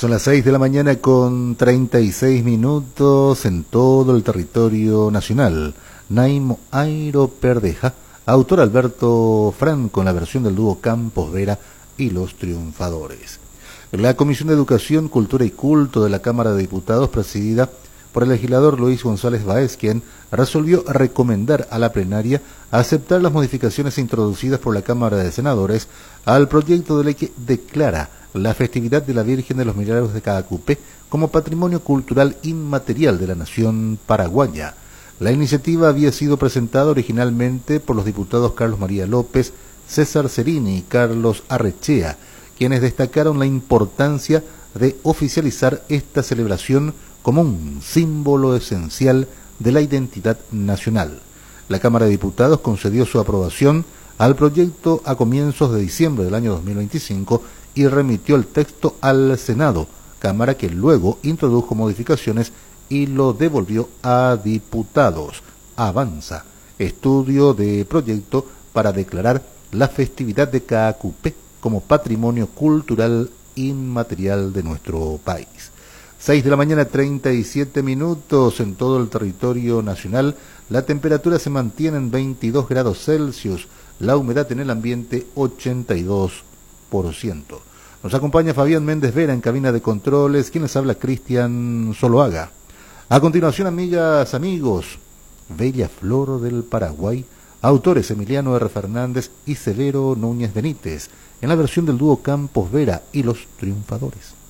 Son las 6 de la mañana con 36 minutos en todo el territorio nacional. Naimo Airo Perdeja, autor Alberto Fran con la versión del dúo Campos Vera y Los Triunfadores. La Comisión de Educación, Cultura y Culto de la Cámara de Diputados, presidida por el legislador Luis González Báez, quien resolvió recomendar a la plenaria aceptar las modificaciones introducidas por la Cámara de Senadores al proyecto de ley que declara la festividad de la Virgen de los Milagros de Caacupé como patrimonio cultural inmaterial de la nación paraguaya. La iniciativa había sido presentada originalmente por los diputados Carlos María López, César Cerini y Carlos Arrechea, quienes destacaron la importancia de oficializar esta celebración como un símbolo esencial de la identidad nacional. La Cámara de Diputados concedió su aprobación al proyecto a comienzos de diciembre del año 2025 y remitió el texto al Senado, Cámara que luego introdujo modificaciones y lo devolvió a diputados. Avanza estudio de proyecto para declarar la festividad de Caacupé como patrimonio cultural inmaterial de nuestro país. 6 de la mañana, 37 minutos en todo el territorio nacional. La temperatura se mantiene en 22 grados Celsius, la humedad en el ambiente 82%. Nos acompaña Fabián Méndez Vera en cabina de controles, quien les habla Cristian Zoloaga. A continuación, amigas, amigos, Bella Flor del Paraguay, autores Emiliano R. Fernández y Severo Núñez Benítez, en la versión del dúo Campos Vera y Los Triunfadores.